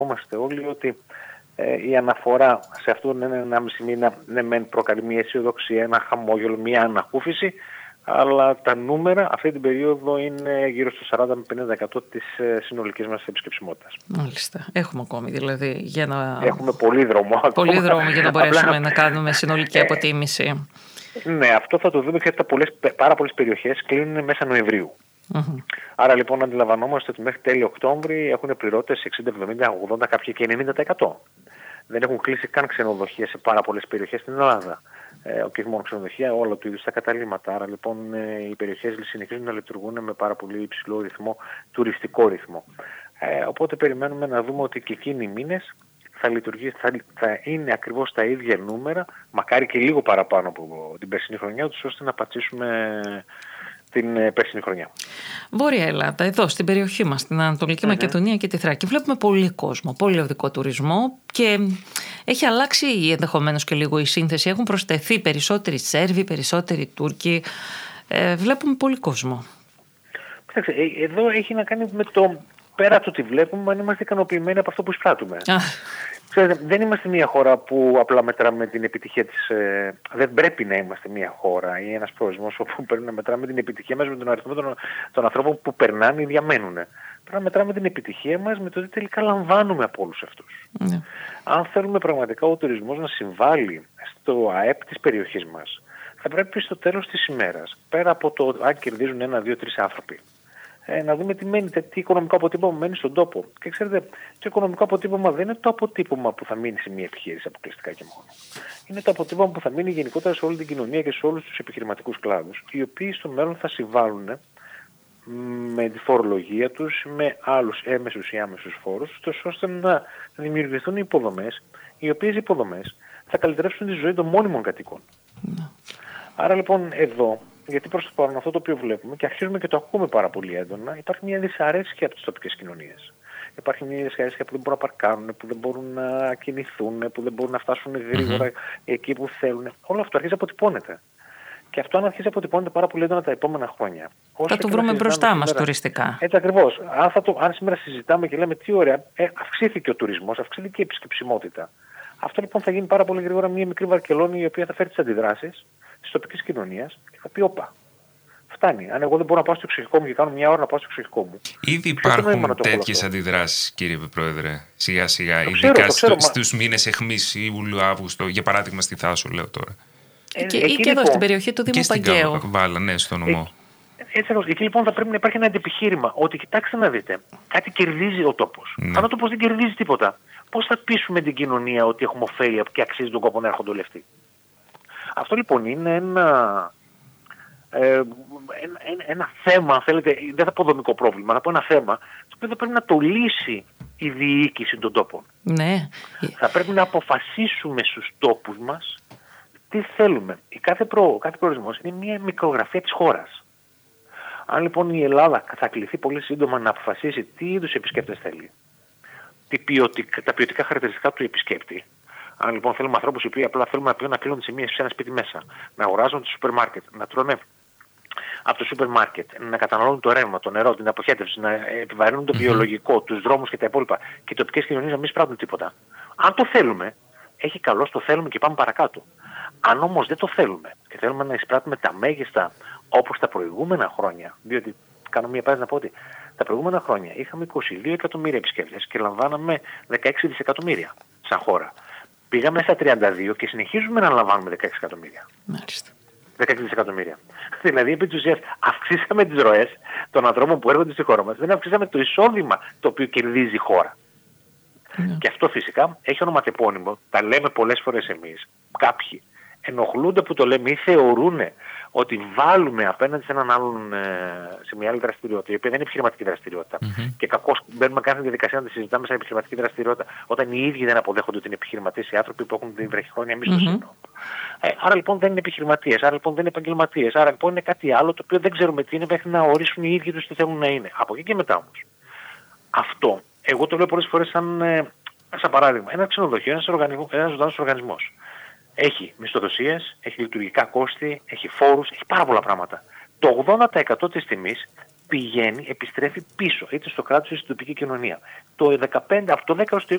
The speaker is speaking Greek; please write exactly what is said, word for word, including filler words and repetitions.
Είμαστε όλοι ότι ε, η αναφορά σε αυτόν τον ενάμιση μήνα ναι μεν προκαλεί μια αισιοδοξία, ένα χαμόγελο, μια ανακούφιση, αλλά τα νούμερα αυτή την περίοδο είναι γύρω στο σαράντα με πενήντα τοις εκατό της συνολικής μας επισκεψιμότητας. Μάλιστα. Έχουμε ακόμη δηλαδή για να... Έχουμε πολύ δρόμο. Πολύ δρόμο για να μπορέσουμε Απλά... να κάνουμε συνολική αποτίμηση. Ναι, αυτό θα το δούμε και τα πολλές, πάρα πολλές περιοχές κλείνουν μέσα Νοεμβρίου. Mm-hmm. Άρα λοιπόν αντιλαμβανόμαστε ότι μέχρι τέλη Οκτώβρη έχουν πληρώτες εξήντα, εβδομήντα, ογδόντα, κάποιοι και ενενήντα τοις εκατό. Δεν έχουν κλείσει καν ξενοδοχεία σε πάρα πολλές περιοχές στην Ελλάδα. Ε, όχι μόνο ξενοδοχεία, όλα του είδους τα καταλύματα. Άρα λοιπόν ε, οι περιοχές συνεχίζουν να λειτουργούν με πάρα πολύ υψηλό ρυθμό, τουριστικό ρυθμό. Ε, οπότε περιμένουμε να δούμε ότι και εκείνοι οι μήνες θα, λειτουργεί, θα, θα είναι ακριβώς τα ίδια νούμερα, μακάρι και λίγο παραπάνω από την περσινή χρονιά, ώστε να πατήσουμε την περσινή χρονιά. Βόρεια Ελλάδα, εδώ στην περιοχή μας, στην Ανατολική mm-hmm. Μακεδονία και τη Θράκη, βλέπουμε πολύ κόσμο, πολύ οδικό τουρισμό και έχει αλλάξει ενδεχομένως και λίγο η σύνθεση. Έχουν προσθεθεί περισσότεροι Σέρβοι, περισσότεροι Τούρκοι. Ε, βλέπουμε πολύ κόσμο. Κοιτάξτε, εδώ έχει να κάνει με το πέρα του τι βλέπουμε, αν είμαστε ικανοποιημένοι από αυτό που εισπράττουμε. Ξέρετε, δεν είμαστε μια χώρα που απλά μετράμε την επιτυχία της. Ε, δεν πρέπει να είμαστε μια χώρα ή ένας προορισμός όπου πρέπει να μετράμε την επιτυχία μας με τον αριθμό των, των ανθρώπων που περνάνε ή διαμένουν. Πρέπει να μετράμε την επιτυχία μας με το τι τελικά λαμβάνουμε από όλους αυτούς. Mm. Αν θέλουμε πραγματικά ο τουρισμός να συμβάλλει στο ΑΕΠ της περιοχής μας, θα πρέπει στο τέλος της ημέρας, πέρα από το αν κερδίζουν ένα, δύο, τρεις άνθρωποι, Ε, να δούμε τι, μένει, τι οικονομικό αποτύπωμα μένει στον τόπο. Και ξέρετε, το οικονομικό αποτύπωμα δεν είναι το αποτύπωμα που θα μείνει σε μια επιχείρηση αποκλειστικά και μόνο. Είναι το αποτύπωμα που θα μείνει γενικότερα σε όλη την κοινωνία και σε όλους τους επιχειρηματικούς κλάδους, οι οποίοι στο μέλλον θα συμβάλλουν με τη φορολογία τους, με άλλους έμεσους ή άμεσους φόρους, ώστε να δημιουργηθούν υποδομές, οι οποίες υποδομές θα καλυτερεύσουν τη ζωή των μόνιμων κατοίκων. Mm. Άρα λοιπόν εδώ, γιατί προς το παρόν αυτό το οποίο βλέπουμε και αρχίζουμε και το ακούμε πάρα πολύ έντονα, υπάρχει μια δυσαρέσκεια από τις τοπικές κοινωνίες. Υπάρχει μια δυσαρέσκεια που δεν μπορούν να παρκάρουν, που δεν μπορούν να κινηθούν, που δεν μπορούν να φτάσουν γρήγορα mm-hmm. εκεί που θέλουν. Όλο αυτό αρχίζει να αποτυπώνεται. Και αυτό αν αρχίζει να αποτυπώνεται πάρα πολύ έντονα τα επόμενα χρόνια. Θα το βρούμε μπροστά μας τουριστικά. Έτσι ακριβώς. Αν, θα το, αν σήμερα συζητάμε και λέμε τι ωραία, ε, αυξήθηκε ο τουρισμός, αυξήθηκε η επισκεψιμότητα. Αυτό λοιπόν θα γίνει πάρα πολύ γρήγορα μια μικρή Βαρκελόνη η οποία θα φέρει τις αντιδράσεις της τοπικής κοινωνίας και θα πει: όπα, φτάνει. Αν εγώ δεν μπορώ να πάω στο εξοχικό μου και κάνω μια ώρα να πάω στο εξοχικό μου. Ήδη υπάρχουν τέτοιες αντιδράσεις, κύριε Πρόεδρε, σιγά σιγά. Ειδικά στο, στους μήνες αιχμής Ιούλιο-Αύγουστο, για παράδειγμα στη Θάσο, λέω τώρα. Ε, και, ή και εδώ στην περιοχή του Δήμου Παγκαίου. Και στην Βάλα, ναι, στο νομό. Ε, έτσι, εκεί λοιπόν θα πρέπει να υπάρχει ένα αντιπιχείρημα ότι κοιτάξτε να δείτε, κάτι κερδίζει ο τόπος. Ναι. Αν ο τόπος δεν κερδίζει τίποτα, πώς θα πείσουμε την κοινωνία ότι έχουμε ωφέλεια και αξίζει τον κόπο να έρχονται όλοι αυτοί. Αυτό λοιπόν είναι ένα, ε, ένα, ένα, ένα θέμα, αν θέλετε, δεν θα πω δομικό πρόβλημα, θα πω ένα θέμα, το οποίο θα πρέπει να το λύσει η διοίκηση των τόπων. Ναι. Θα πρέπει να αποφασίσουμε στους τόπους μας τι θέλουμε. Η κάθε, προ, κάθε προορισμός είναι μια μικρογραφία της χώρας. Αν λοιπόν η Ελλάδα θα κληθεί πολύ σύντομα να αποφασίσει τι είδους επισκέπτες θέλει, τι ποιοτικ, τα ποιοτικά χαρακτηριστικά του επισκέπτη. Αν λοιπόν θέλουμε ανθρώπους οι οποίοι απλά θέλουμε να πηγαίνουν να κλείνουν σε, σε ένα σπίτι μέσα, να αγοράζουν το σούπερ μάρκετ, να τρώνε από το σούπερ μάρκετ, να καταναλώνουν το ρεύμα, το νερό, την αποχέτευση, να επιβαρύνουν το βιολογικό, τους δρόμους και τα υπόλοιπα και οι τοπικές κοινωνίες να μην σπράττουν τίποτα. Αν το θέλουμε, έχει καλώς, το θέλουμε και πάμε παρακάτω. Αν όμως δεν το θέλουμε και θέλουμε να εισπράττουμε τα μέγιστα όπως τα προηγούμενα χρόνια, διότι κάνω μια πάση να πω ότι τα προηγούμενα χρόνια είχαμε είκοσι δύο εκατομμύρια επισκέπτες και λαμβάναμε δεκαέξι δισεκατομμύρια σαν χώρα. Πήγαμε στα τριάντα δύο και συνεχίζουμε να λαμβάνουμε δεκαέξι εκατομμύρια. Μάλιστα. δεκαέξι δισεκατομμύρια. Δηλαδή, επί της ουσίας, αυξήσαμε τις ροές των ανθρώπων που έρχονται στη χώρα μας. Δεν αυξήσαμε το εισόδημα το οποίο κερδίζει η χώρα. Mm. Και αυτό φυσικά έχει ονοματεπώνυμο. Τα λέμε πολλές φορές εμείς. Κάποιοι ενοχλούνται που το λέμε ή θεωρούν ότι βάλουμε απέναντι σε έναν άλλον, σε μια άλλη δραστηριότητα, η οποία δεν είναι επιχειρηματική δραστηριότητα. Mm-hmm. Και κακώς μπαίνουμε κάθε διαδικασία να τη συζητάμε σαν επιχειρηματική δραστηριότητα, όταν οι ίδιοι δεν αποδέχονται ότι είναι επιχειρηματίες οι άνθρωποι που έχουν την βραχυχρόνια μίσθωση. Mm-hmm. Ε, άρα λοιπόν δεν είναι επιχειρηματίες, άρα λοιπόν δεν είναι επαγγελματίες, άρα λοιπόν είναι κάτι άλλο το οποίο δεν ξέρουμε τι είναι μέχρι να ορίσουν οι ίδιοι τους τι θέλουν να είναι. Από εκεί και μετά όμως. Αυτό, εγώ το λέω πολλές φορές σαν, σαν παράδειγμα. Ένα ξενοδοχείο, ένας, ένας ζωντανός οργανισμός. Έχει μισθοδοσίες, έχει λειτουργικά κόστη, έχει φόρους, έχει πάρα πολλά πράγματα. Το ογδόντα τοις εκατό της τιμής πηγαίνει, επιστρέφει πίσω, είτε στο κράτος είτε στην τοπική κοινωνία. Το δεκαπέντε, από το δέκα έως το